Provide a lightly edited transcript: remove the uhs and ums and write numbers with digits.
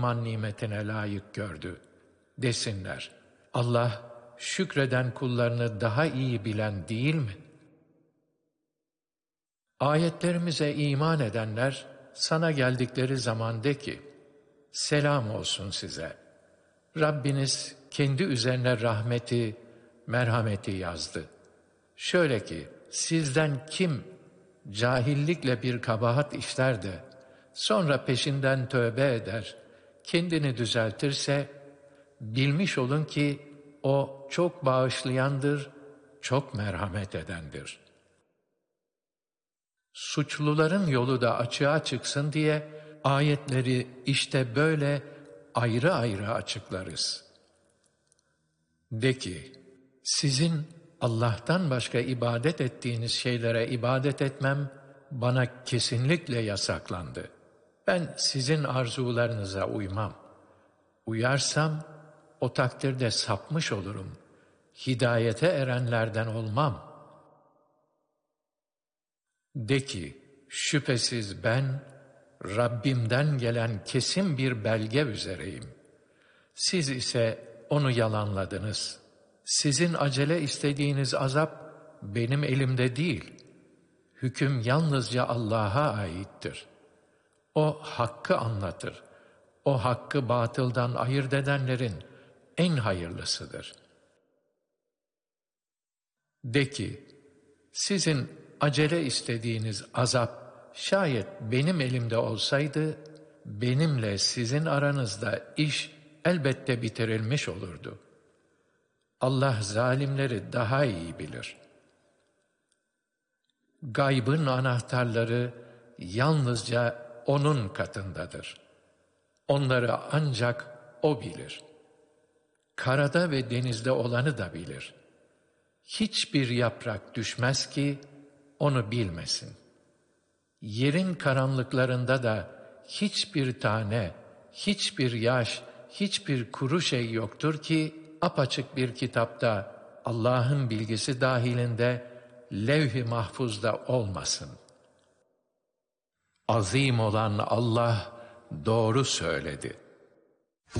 iman nimetine layık gördü. Desinler, Allah şükreden kullarını daha iyi bilen değil mi? Ayetlerimize iman edenler, sana geldikleri zaman de ki, selam olsun size. Rabbiniz kendi üzerine rahmeti, merhameti yazdı. Şöyle ki, sizden kim cahillikle bir kabahat işler de, sonra peşinden tövbe eder, kendini düzeltirse, bilmiş olun ki o çok bağışlayandır, çok merhamet edendir. Suçluların yolu da açığa çıksın diye ayetleri işte böyle ayrı ayrı açıklarız. De ki, sizin Allah'tan başka ibadet ettiğiniz şeylere ibadet etmem bana kesinlikle yasaklandı. Ben sizin arzularınıza uymam. Uyarsam o takdirde sapmış olurum. Hidayete erenlerden olmam. De ki, şüphesiz ben Rabbimden gelen kesin bir belge üzereyim. Siz ise onu yalanladınız. Sizin acele istediğiniz azap benim elimde değil. Hüküm yalnızca Allah'a aittir. O hakkı anlatır. O hakkı batıldan ayırt edenlerin en hayırlısıdır. De ki, sizin acele istediğiniz azap şayet benim elimde olsaydı, benimle sizin aranızda iş elbette bitirilmiş olurdu. Allah zalimleri daha iyi bilir. Gaybın anahtarları yalnızca O'nun katındadır. Onları ancak O bilir. Karada ve denizde olanı da bilir. Hiçbir yaprak düşmez ki onu bilmesin. Yerin karanlıklarında da hiçbir tane, hiçbir yaş, hiçbir kuru şey yoktur ki apaçık bir kitapta Allah'ın bilgisi dahilinde levh-i mahfuzda olmasın. Azim olan Allah doğru söyledi.